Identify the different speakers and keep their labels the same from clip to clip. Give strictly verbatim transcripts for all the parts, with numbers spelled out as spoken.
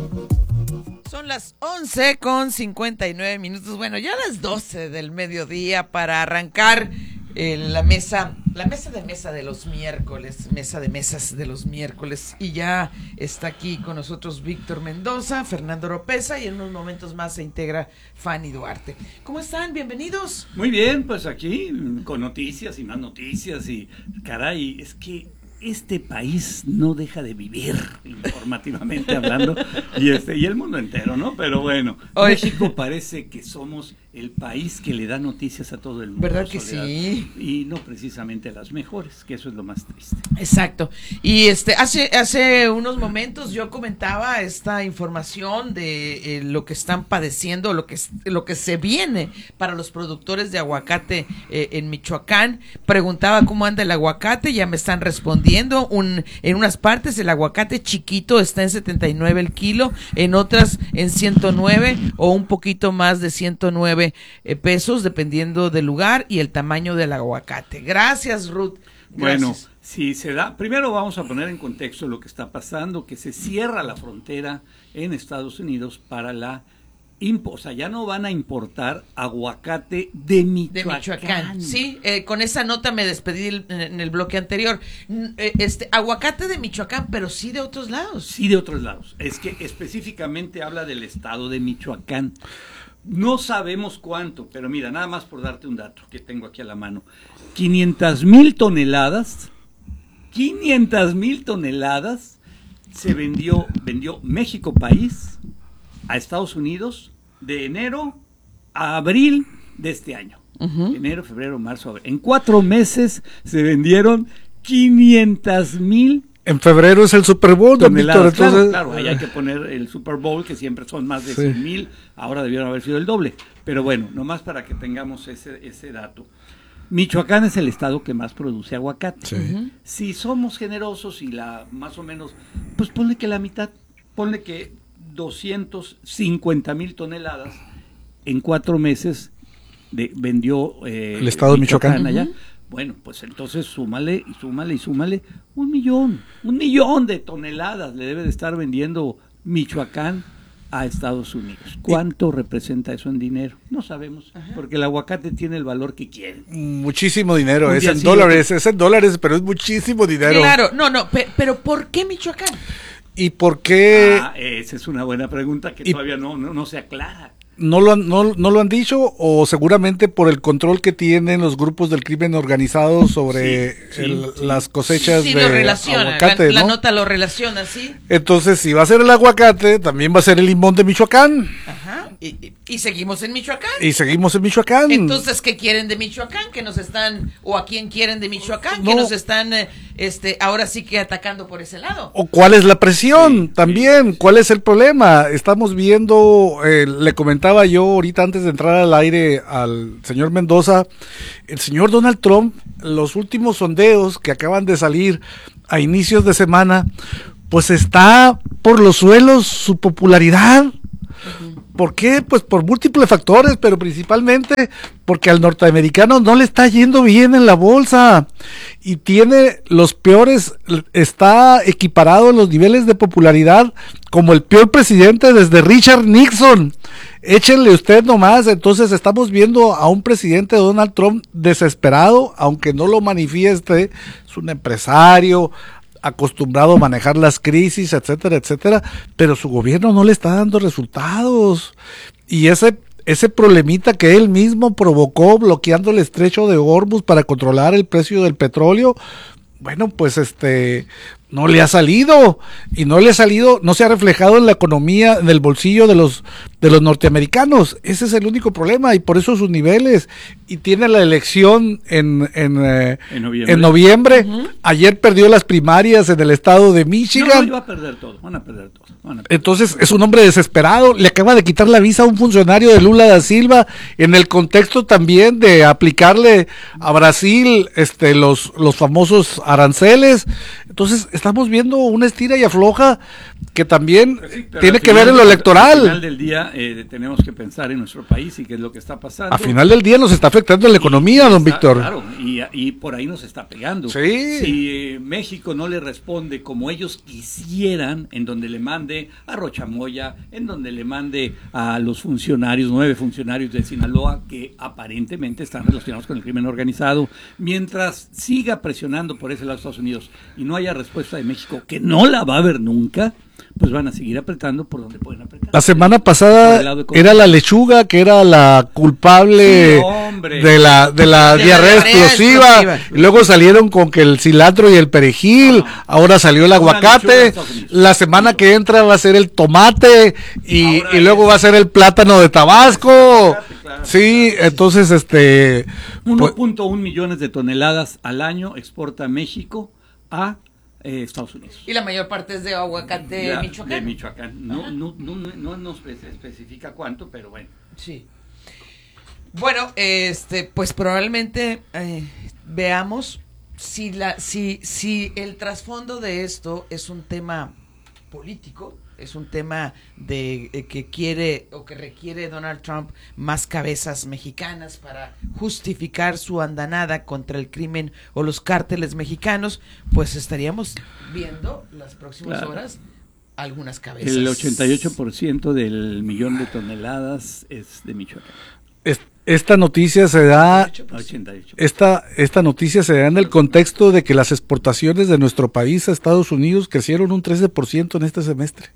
Speaker 1: Son las once con cincuenta y nueve minutos, bueno, ya las doce del mediodía para arrancar eh, la mesa, la mesa de mesa de los miércoles, mesa de mesas de los miércoles, y ya está aquí con nosotros Víctor Mendoza, Fernando Oropeza, y en unos momentos más se integra Fanny Duarte. ¿Cómo están? Bienvenidos.
Speaker 2: Muy bien, pues aquí con noticias y más noticias y caray, es que este país no deja de vivir, informativamente hablando, y este y el mundo entero, ¿no? Pero bueno, Hoy... México parece que somos el país que le da noticias a todo el mundo.
Speaker 1: ¿Verdad que Soledad? Sí?
Speaker 2: Y no precisamente las mejores, que eso es lo más triste.
Speaker 1: Exacto. Y este hace hace unos momentos yo comentaba esta información de eh, lo que están padeciendo, lo que lo que se viene para los productores de aguacate eh, en Michoacán. Preguntaba cómo anda el aguacate, ya me están respondiendo. Un, en unas partes el aguacate chiquito está en setenta y nueve el kilo, en otras en ciento nueve o un poquito más de ciento nueve eh, pesos, dependiendo del lugar y el tamaño del aguacate. Gracias, Ruth. Gracias.
Speaker 2: Bueno, si se da, primero vamos a poner en contexto lo que está pasando, que se cierra la frontera en Estados Unidos para la o sea, ya no van a importar aguacate de Michoacán.
Speaker 1: De Michoacán, sí, eh, con esa nota me despedí el, en el bloque anterior. Este, aguacate de Michoacán, pero sí de otros lados.
Speaker 2: Sí, de otros lados. Es que específicamente habla del estado de Michoacán. No sabemos cuánto, pero mira, nada más por darte un dato que tengo aquí a la mano. quinientas mil toneladas, quinientas mil toneladas se vendió, vendió México país a Estados Unidos de enero a abril de este año. Uh-huh. Enero, febrero, marzo, abril. En cuatro meses se vendieron quinientas mil.
Speaker 3: En febrero es el Super Bowl, don Víctor.
Speaker 2: Entonces... Claro, claro, ahí hay que poner el Super Bowl, que siempre son más de sí. cien mil, ahora debieron haber sido el doble. Pero bueno, nomás para que tengamos ese, ese dato. Michoacán es el estado que más produce aguacate. Sí. Uh-huh. Si somos generosos y la más o menos, pues ponle que la mitad, ponle que doscientas cincuenta mil toneladas en cuatro meses de, vendió eh,
Speaker 3: el estado de Michoacán,
Speaker 2: Michoacán allá. Uh-huh. Bueno, pues entonces súmale y súmale y súmale un millón, un millón de toneladas le debe de estar vendiendo Michoacán a Estados Unidos. ¿Cuánto y... representa eso en dinero? No sabemos, ajá, porque el aguacate tiene el valor que quiere.
Speaker 3: Muchísimo dinero, un es en dólares, que... es en dólares, pero es muchísimo dinero.
Speaker 1: Claro, no, no, pe- pero ¿por qué Michoacán?
Speaker 3: ¿Y por qué?
Speaker 2: Ah, esa es una buena pregunta que y... todavía no, no, no se aclara.
Speaker 3: No lo, han, no, no lo han dicho, o seguramente por el control que tienen los grupos del crimen organizado sobre sí, sí, el, sí. las cosechas sí,
Speaker 1: sí,
Speaker 3: de
Speaker 1: lo relaciona,
Speaker 3: aguacate,
Speaker 1: la,
Speaker 3: ¿no?
Speaker 1: la nota lo relaciona, ¿sí?
Speaker 3: Entonces, si va a ser el aguacate, también va a ser el limón de Michoacán.
Speaker 1: Ajá, y, y, y seguimos en Michoacán.
Speaker 3: Y seguimos en Michoacán.
Speaker 1: Entonces, ¿qué quieren de Michoacán? ¿Que nos están, o a quién quieren de Michoacán? No. ¿Que nos están, este, ahora sí que atacando por ese lado?
Speaker 3: ¿O cuál es la presión?
Speaker 2: Sí,
Speaker 3: también,
Speaker 2: sí.
Speaker 3: ¿Cuál es el problema? Estamos viendo, eh, le comentaba yo ahorita antes de entrar al aire al señor Mendoza, el señor Donald Trump, los últimos sondeos que acaban de salir a inicios de semana, pues está por los suelos su popularidad. ¿Por qué? Pues por múltiples factores, pero principalmente porque al norteamericano no le está yendo bien en la bolsa y tiene los peores, está equiparado en los niveles de popularidad como el peor presidente desde Richard Nixon. Échenle usted nomás. Entonces estamos viendo a un presidente Donald Trump desesperado, aunque no lo manifieste, es un empresario acostumbrado a manejar las crisis, etcétera, etcétera, pero su gobierno no le está dando resultados, y ese ese problemita que él mismo provocó bloqueando el estrecho de Hormuz para controlar el precio del petróleo, bueno, pues este no le ha salido, y no le ha salido, no se ha reflejado en la economía, en el bolsillo de los de los norteamericanos. Ese es el único problema, y por eso sus niveles, y tiene la elección en en, eh, en noviembre, en noviembre. Uh-huh. Ayer perdió las primarias en el estado de Michigan.
Speaker 2: No, no, iba a perder todo, van a perder todo. Van a perder
Speaker 3: Entonces
Speaker 2: todo.
Speaker 3: Es un hombre desesperado, le acaba de quitar la visa a un funcionario de Lula da Silva, en el contexto también de aplicarle a Brasil este los, los famosos aranceles. Entonces, estamos viendo una estira y afloja que también
Speaker 2: Pues sí, pero
Speaker 3: tiene
Speaker 2: al
Speaker 3: que ver
Speaker 2: final
Speaker 3: en lo
Speaker 2: del-
Speaker 3: electoral.
Speaker 2: Al final del día eh, tenemos que pensar en nuestro país y qué es lo que está pasando.
Speaker 3: A final del día nos está afectando la economía,
Speaker 2: Y
Speaker 3: don
Speaker 2: está-
Speaker 3: Víctor.
Speaker 2: Claro, y, y por ahí nos está pegando.
Speaker 3: Sí.
Speaker 2: Si eh, México no le responde como ellos quisieran, en donde le mande a Rochamoya, en donde le mande a los funcionarios, nueve funcionarios de Sinaloa, que aparentemente están relacionados con el crimen organizado, mientras siga presionando por ese lado de Estados Unidos y no haya respuesta de México, que no la va a haber nunca, pues van a seguir apretando por donde pueden apretar.
Speaker 3: La semana
Speaker 2: Por el
Speaker 3: pasada
Speaker 2: lado económico.
Speaker 3: era la lechuga que era la culpable
Speaker 2: Sí, hombre.
Speaker 3: de la de la
Speaker 1: De la
Speaker 3: diarrea
Speaker 1: diarrea
Speaker 3: explosiva.
Speaker 1: explosiva.
Speaker 3: Y luego salieron con que el cilantro y el perejil.
Speaker 2: No.
Speaker 3: Ahora salió el
Speaker 2: Una lechuga de
Speaker 3: aguacate.
Speaker 2: Estados Unidos.
Speaker 3: La semana que entra va a ser el tomate y,
Speaker 2: Ahora
Speaker 3: y luego
Speaker 2: es-
Speaker 3: va a ser el plátano de Tabasco.
Speaker 2: Claro,
Speaker 3: Sí,
Speaker 2: claro.
Speaker 3: entonces este
Speaker 2: uno
Speaker 3: pues,
Speaker 2: punto uno millones de toneladas al año exporta México a eh, Estados Unidos.
Speaker 1: Y la mayor parte es de aguacate
Speaker 2: Ya,
Speaker 1: Michoacán.
Speaker 2: De Michoacán. No, no, no, no, no nos espe- especifica cuánto, pero bueno.
Speaker 1: Sí. Bueno, este, pues probablemente eh, veamos si la, si, si el trasfondo de esto es un tema político, es un tema de eh, que quiere o que requiere Donald Trump más cabezas mexicanas para justificar su andanada contra el crimen o los cárteles mexicanos, pues estaríamos viendo las próximas
Speaker 2: Claro.
Speaker 1: horas algunas cabezas.
Speaker 2: El ochenta y ocho por ciento del millón de toneladas es de Michoacán.
Speaker 3: es- esta noticia se da
Speaker 2: ochenta y ocho.
Speaker 3: Esta, esta noticia se da en el contexto de que las exportaciones de nuestro país a Estados Unidos crecieron un trece por ciento en este semestre.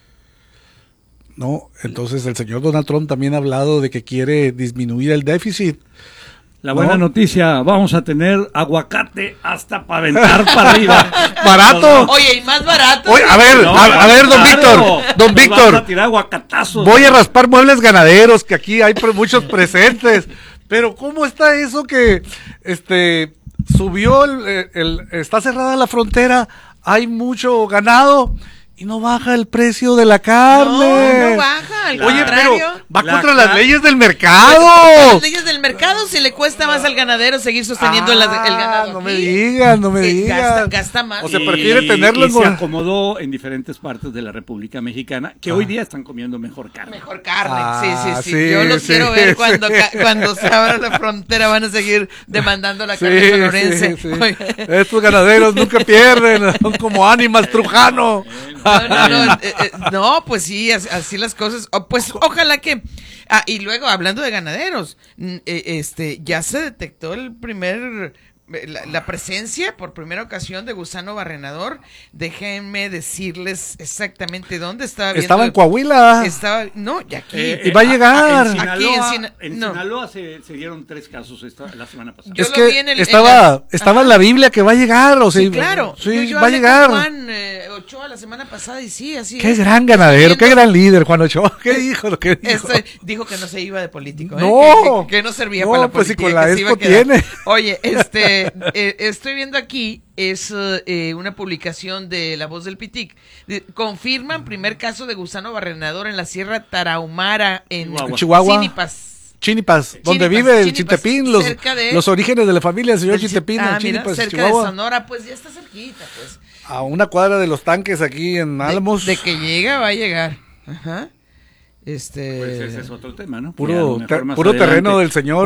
Speaker 3: No, entonces el señor Donald Trump también ha hablado de que quiere disminuir el déficit.
Speaker 2: La buena
Speaker 3: No.
Speaker 2: noticia, vamos a tener aguacate hasta para aventar para arriba.
Speaker 3: ¡Barato!
Speaker 1: Oye, y más barato.
Speaker 3: Oye, a ver,
Speaker 2: No,
Speaker 3: a, a ver, don
Speaker 2: claro.
Speaker 3: Víctor, don
Speaker 2: Nos
Speaker 3: Víctor,
Speaker 2: vamos a tirar aguacatazos.
Speaker 3: voy a raspar muebles ganaderos, que aquí hay pre- muchos presentes. Pero ¿cómo está eso que este subió el, el- está cerrada la frontera, hay mucho ganado y no baja el precio de la carne?
Speaker 1: No, no baja, al
Speaker 3: Oye, pero
Speaker 1: contrario.
Speaker 3: va
Speaker 2: La
Speaker 3: contra
Speaker 2: car-
Speaker 3: las leyes del
Speaker 1: Las
Speaker 3: mercado.
Speaker 1: leyes del mercado, si le cuesta más al ganadero seguir sosteniendo el, el ganado.
Speaker 3: Ah, no me
Speaker 1: aquí,
Speaker 3: digan, no me
Speaker 1: que
Speaker 3: digan.
Speaker 1: Gasta, gasta más.
Speaker 3: O sea,
Speaker 2: Y-
Speaker 3: prefiere tenerlo
Speaker 2: y
Speaker 3: en
Speaker 2: se
Speaker 3: gol-
Speaker 2: acomodó en diferentes partes de la República Mexicana, que hoy día están comiendo mejor carne.
Speaker 1: Mejor carne,
Speaker 3: Ah,
Speaker 1: sí, sí, sí,
Speaker 3: sí,
Speaker 1: Yo los
Speaker 3: sí,
Speaker 1: quiero ver
Speaker 3: sí.
Speaker 1: cuando, ca- cuando se abra la frontera. Van a seguir demandando la
Speaker 3: Sí,
Speaker 1: carne sonorense.
Speaker 3: sí, sí.
Speaker 1: Oye,
Speaker 3: Estos ganaderos nunca pierden, son como ánimas Trujano.
Speaker 1: No, no, no, eh, eh, no, pues sí, as- así las cosas. O, pues ojalá que. Ah, y luego, hablando de ganaderos, mm, eh, este, ya se detectó el primer. La, la presencia por primera ocasión de gusano barrenador. Déjenme decirles exactamente dónde estaba viendo.
Speaker 3: Estaba en Coahuila.
Speaker 1: Estaba, no, y aquí.
Speaker 2: Eh,
Speaker 3: Y va a
Speaker 2: eh,
Speaker 3: llegar.
Speaker 2: En Sinaloa,
Speaker 1: Aquí en Sina-
Speaker 2: en
Speaker 1: no.
Speaker 2: Sinaloa se, se dieron tres casos esta, la semana pasada.
Speaker 1: Yo
Speaker 3: Es
Speaker 1: lo
Speaker 3: que
Speaker 1: vi en el- en
Speaker 3: estaba,
Speaker 1: las-
Speaker 3: estaba en
Speaker 1: Ajá.
Speaker 3: la Biblia que va a llegar, o sea,
Speaker 1: Sí, claro.
Speaker 3: sí,
Speaker 1: yo, yo
Speaker 3: va a
Speaker 1: hablé
Speaker 3: llegar.
Speaker 1: con Juan eh, Ochoa la semana pasada y sí, así
Speaker 3: Qué
Speaker 1: es.
Speaker 3: gran ganadero, qué
Speaker 1: Viendo-
Speaker 3: gran líder, Juan Ochoa. ¿Qué dijo? Lo que dijo?
Speaker 1: Este, dijo que no se iba de político, ¿eh?
Speaker 3: No.
Speaker 1: que, que- que no servía
Speaker 3: No,
Speaker 1: para la
Speaker 3: pues si
Speaker 1: política.
Speaker 3: con la
Speaker 1: que se iba a
Speaker 3: Expo
Speaker 1: quedar.
Speaker 3: tiene.
Speaker 1: Oye, este, eh, estoy viendo aquí, es eh, una publicación de La Voz del Pitic. De- confirman primer caso de gusano barrenador en la Sierra Tarahumara, en
Speaker 2: Chihuahua.
Speaker 3: Chihuahua.
Speaker 1: Cinipas.
Speaker 3: Chinipas, donde
Speaker 1: Chinipas,
Speaker 3: vive el
Speaker 1: Chinipas,
Speaker 3: Chintepín, los,
Speaker 1: cerca de-
Speaker 3: los orígenes de la familia del señor
Speaker 1: Del Chi-
Speaker 3: Chintepín,
Speaker 1: ah,
Speaker 3: en
Speaker 1: mira,
Speaker 3: Chinipas,
Speaker 1: cerca
Speaker 3: Chihuahua.
Speaker 1: de Sonora, pues ya está cerquita, pues.
Speaker 3: A una cuadra de los tanques aquí en
Speaker 1: De-
Speaker 3: Álamos.
Speaker 1: De, que llega, va a llegar. Ajá. Este.
Speaker 2: Pues ese es otro tema, ¿no? Que a
Speaker 3: Puro,
Speaker 2: lo mejor
Speaker 3: ter-
Speaker 2: más
Speaker 3: puro
Speaker 2: adelante
Speaker 3: terreno del señor.